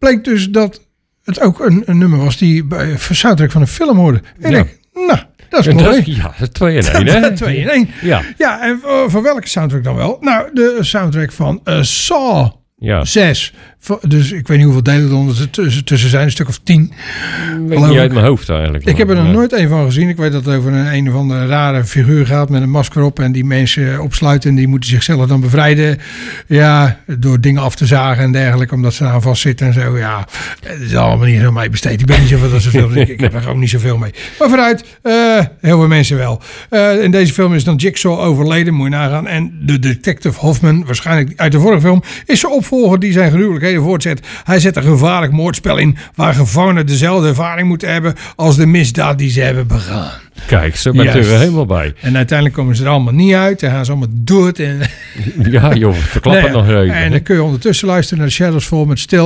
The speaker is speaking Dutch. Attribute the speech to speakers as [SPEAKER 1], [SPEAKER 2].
[SPEAKER 1] bleek dus dat het ook een nummer was die bij soundtrack van een film hoorde. En ik dat is mooi.
[SPEAKER 2] Ja, 2 in 1, hè?
[SPEAKER 1] 2 in 1. Ja, en voor welke soundtrack dan wel? Nou, de soundtrack van Saw 6. Dus ik weet niet hoeveel delen er tussen zijn. Een stuk of 10.
[SPEAKER 2] Weet niet uit mijn hoofd eigenlijk.
[SPEAKER 1] Ik heb er nog nooit een van gezien. Ik weet dat het over een of andere rare figuur gaat met een masker op. En die mensen opsluiten. En die moeten zichzelf dan bevrijden. Ja, door dingen af te zagen en dergelijke. Omdat ze aan vastzitten en zo. Ja, het is allemaal niet zo mij besteed. Ik ben niet zoveel dat zoveel. Ik heb er ook niet zoveel mee. Maar vooruit, heel veel mensen wel. In deze film is dan Jigsaw overleden. Moet je nagaan. En de detective Hoffman, waarschijnlijk uit de vorige film, is zijn opvolger die zijn gruwelijkheden voortzet. Hij zet een gevaarlijk moordspel in waar gevangenen dezelfde ervaring moeten hebben als de misdaad die ze hebben begaan.
[SPEAKER 2] Kijk, zo bent er helemaal bij.
[SPEAKER 1] En uiteindelijk komen ze er allemaal niet uit. En gaan ze allemaal dood. En
[SPEAKER 2] ja, joh, verklap het nog even.
[SPEAKER 1] En dan kun je ondertussen luisteren naar de Shadows Fall met Still.